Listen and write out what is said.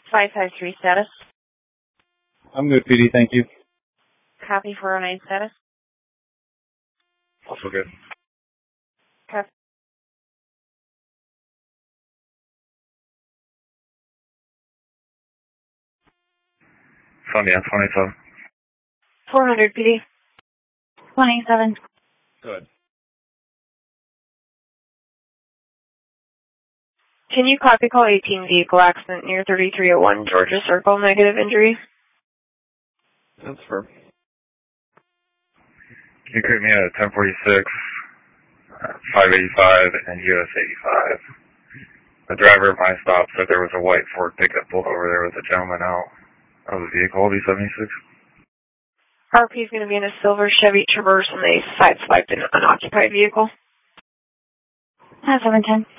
553 status. I'm good, PD, thank you. Copy 409 status. Also good. Copy. Sunday on 27. 400 PD. 27. Good. Can you copy call 18 vehicle accident near 3301 Georgia Circle, negative injury? That's fair. You could me at 1046, 585, and US 85. The driver of my stop said there was a white Ford pickup pulled over there with a gentleman out of the vehicle, D76. RP is going to be in a silver Chevy Traverse and they sideswiped an unoccupied vehicle. 710.